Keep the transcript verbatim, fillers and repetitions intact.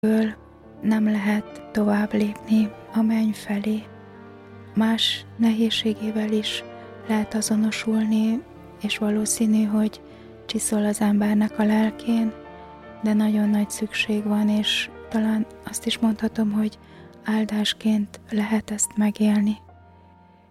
föl nem lehet tovább lépni a menny felé. Más nehézségével is lehet azonosulni, és valószínű, hogy csiszol az embernek a lelkén, de nagyon nagy szükség van, és talán azt is mondhatom, hogy áldásként lehet ezt megélni.